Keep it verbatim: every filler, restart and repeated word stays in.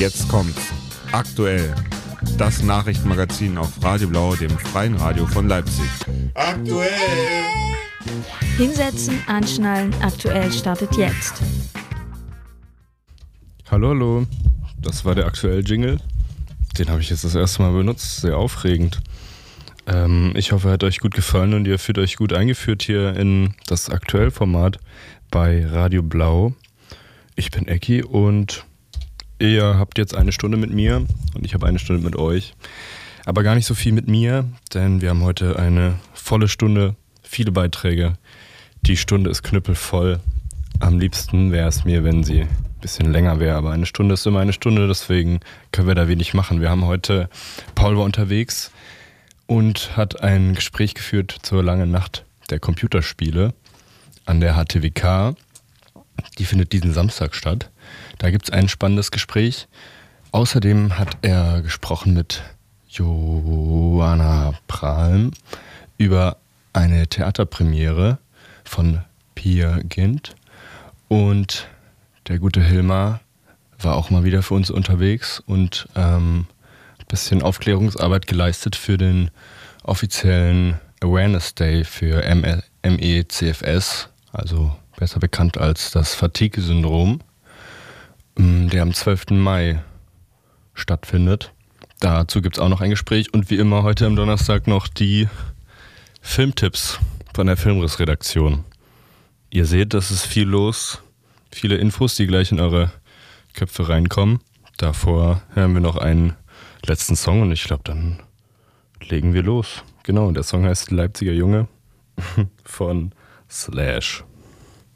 Jetzt kommt's. Aktuell. Das Nachrichtenmagazin auf Radio Blau, dem freien Radio von Leipzig. Aktuell! Hinsetzen, anschnallen, aktuell startet jetzt. Hallo, hallo. Das war der Aktuell-Jingle. Den habe ich jetzt das erste Mal benutzt. Sehr aufregend. Ähm, ich hoffe, er hat euch gut gefallen und ihr fühlt euch gut eingeführt hier in das Aktuell-Format bei Radio Blau. Ich bin Ecki und ihr habt jetzt eine Stunde mit mir und ich habe eine Stunde mit euch. Aber gar nicht so viel mit mir, denn wir haben heute eine volle Stunde, viele Beiträge. Die Stunde ist knüppelvoll. Am liebsten wäre es mir, wenn sie ein bisschen länger wäre, aber eine Stunde ist immer eine Stunde, deswegen können wir da wenig machen. Wir haben heute, Paul war unterwegs und hat ein Gespräch geführt zur langen Nacht der Computerspiele an der H T W K. Die findet diesen Samstag statt. Da gibt es ein spannendes Gespräch. Außerdem hat er gesprochen mit Joanna Prahlm über eine Theaterpremiere von Peer Gynt. Und der gute Hilmar war auch mal wieder für uns unterwegs und ähm, ein bisschen Aufklärungsarbeit geleistet für den offiziellen Awareness Day für M E C F S, also besser bekannt als das Fatigue-Syndrom, der am zwölften Mai stattfindet. Dazu gibt es auch noch ein Gespräch und wie immer heute am Donnerstag noch die Filmtipps von der Filmriss-Redaktion. Ihr seht, es ist viel los, viele Infos, die gleich in eure Köpfe reinkommen. Davor hören wir noch einen letzten Song und ich glaube, dann legen wir los. Genau, der Song heißt Leipziger Junge von Slash.